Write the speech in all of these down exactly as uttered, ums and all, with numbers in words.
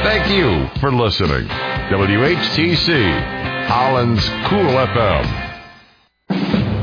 Thank you for listening. W H T C, Holland's Cool F M.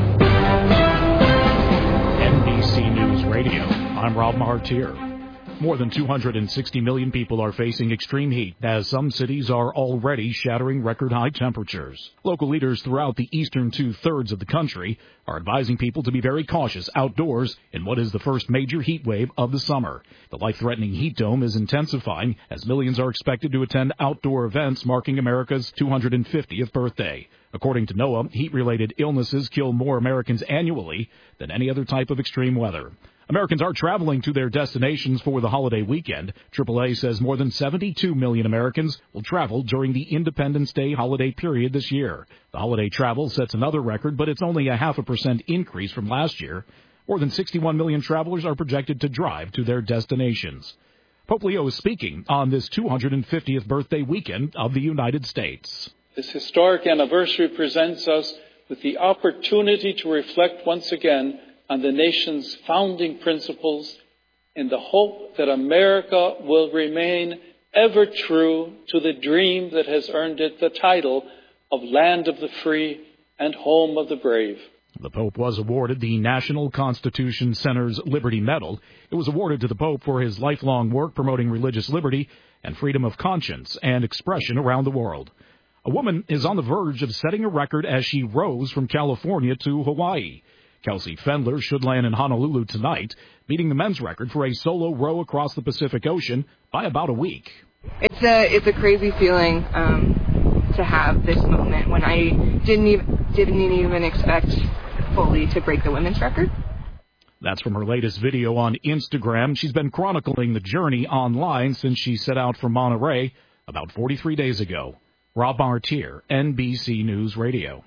N B C News Radio. I'm Rob Martier. More than two hundred sixty million people are facing extreme heat as some cities are already shattering record-high temperatures. Local leaders throughout the eastern two-thirds of the country are advising people to be very cautious outdoors in what is the first major heat wave of the summer. The life-threatening heat dome is intensifying as millions are expected to attend outdoor events marking America's two hundred fiftieth birthday. According to NOAA, heat-related illnesses kill more Americans annually than any other type of extreme weather. Americans are traveling to their destinations for the holiday weekend. triple A says more than seventy-two million Americans will travel during the Independence Day holiday period this year. The holiday travel sets another record, but it's only a half a percent increase from last year. More than sixty-one million travelers are projected to drive to their destinations. Pope Leo is speaking on this two hundred fiftieth birthday weekend of the United States. This historic anniversary presents us with the opportunity to reflect once again on the nation's founding principles in the hope that America will remain ever true to the dream that has earned it the title of Land of the Free and Home of the Brave. The Pope was awarded the National Constitution Center's Liberty Medal. It was awarded to the Pope for his lifelong work promoting religious liberty and freedom of conscience and expression around the world. A woman is on the verge of setting a record as she rows from California to Hawaii. Kelsey Fendler should land in Honolulu tonight, beating the men's record for a solo row across the Pacific Ocean by about a week. It's a it's a crazy feeling um, to have this moment when I didn't even didn't even expect fully to break the women's record. That's from her latest video on Instagram. She's been chronicling the journey online since she set out from Monterey about forty-three days ago. Rob Martier, N B C News Radio.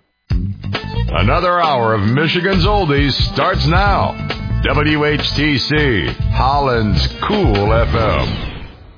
Another hour of Michigan's Oldies starts now. W H T C, Holland's Cool F M.